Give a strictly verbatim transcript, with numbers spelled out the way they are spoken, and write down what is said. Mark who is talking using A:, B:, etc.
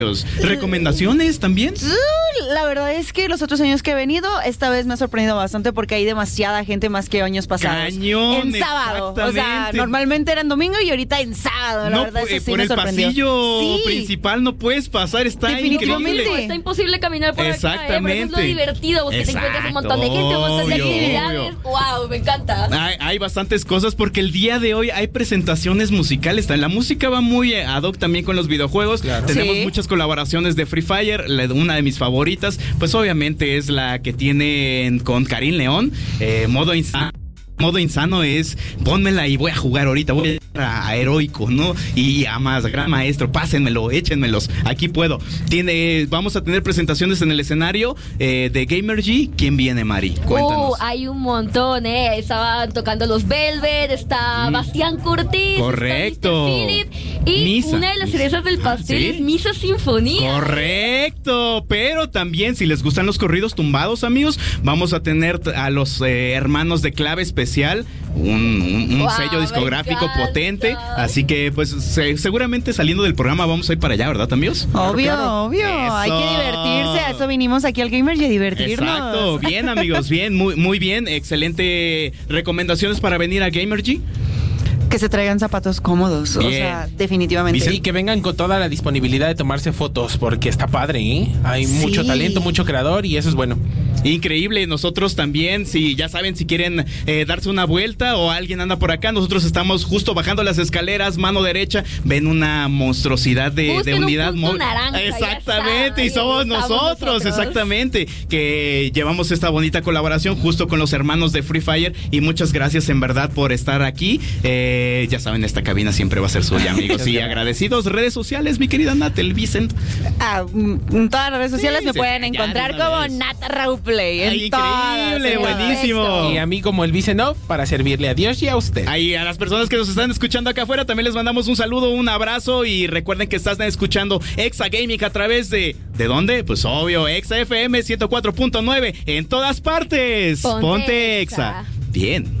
A: ¿Recomendaciones también?
B: La verdad es que los otros años que he venido, esta vez me ha sorprendido bastante porque hay demasiada gente más que años pasados.
A: Cañón,
B: en sábado. O sea, normalmente era en domingo y ahorita en sábado. La
A: no,
B: verdad, eso sí
A: por
B: me
A: el
B: sorprendió.
A: pasillo
B: sí.
A: principal no puedes pasar, está
B: Definitivamente.
A: increíble.
C: Está imposible caminar por
A: Exactamente.
C: acá, ¿eh? Pero eso es lo divertido, porque
A: Exacto,
C: te encuentras un montón de gente, un montón de
A: obvio,
C: actividades.
A: obvio.
C: Wow, me encanta.
A: Hay, hay bastantes cosas porque el día de hoy hay presentaciones musicales. La música va muy ad hoc también con los videojuegos. Claro. Tenemos
B: sí.
A: muchas colaboraciones de Free Fire. Una de mis favoritas, pues obviamente es la que tienen con Karim León, eh, modo insano. Modo insano es, pónmela y voy a jugar ahorita, voy a, a heroico, ¿no? Y a más, gran maestro, pásenmelo, échenmelos, aquí puedo. Tiene, vamos a tener presentaciones en el escenario eh, de Gamergy. ¿Quién viene, Mari? Cuéntanos.
C: Uh, hay un montón, ¿eh? Estaban tocando los Velvet, está mm. Bastián Cortés,
A: correcto.
C: Está mister Philip, y Misa. Una de las cerezas del pastel ¿Sí? es Misa Sinfonía.
A: Correcto, pero también si les gustan los corridos tumbados, amigos, vamos a tener a los eh, hermanos de Clave Especial. Un, un, un wow, sello discográfico potente, así que pues se, seguramente saliendo del programa vamos a ir para allá, ¿verdad, amigos?
B: Obvio, claro. obvio, eso. Hay que divertirse, a eso vinimos aquí al Gamergy, a divertirnos.
A: Exacto, bien amigos, bien, muy, muy bien, excelente recomendaciones para venir a Gamergy.
B: Que se traigan zapatos cómodos, bien. O sea, definitivamente.
D: Y sí, que vengan con toda la disponibilidad de tomarse fotos, porque está padre, ¿eh? Hay sí. mucho talento, mucho creador y eso es bueno.
A: Increíble, nosotros también, si ya saben, si quieren eh, darse una vuelta o alguien anda por acá, nosotros estamos justo bajando las escaleras, mano derecha, ven una monstruosidad de, de unidad móvil. Exactamente, y somos nosotros, nosotros, exactamente, que llevamos esta bonita colaboración justo con los hermanos de Free Fire y muchas gracias en verdad por estar aquí. Eh, ya saben, esta cabina siempre va a ser suya, amigos, y agradecidos. Redes sociales, mi querida Natel Vicent.
B: Ah, en todas las redes sociales sí, me
A: sí,
B: pueden encontrar como Nata Raúl. Ay,
A: increíble, buenísimo.
D: Y a mí como el Vicenov para servirle a Dios y a usted.
A: Ahí a las personas que nos están escuchando acá afuera también les mandamos un saludo, un abrazo y recuerden que están escuchando Exa Gaming a través de ¿de dónde? Pues obvio, Exa F M ciento cuatro punto nueve en todas partes. Ponte, Ponte Exa. Exa. Bien.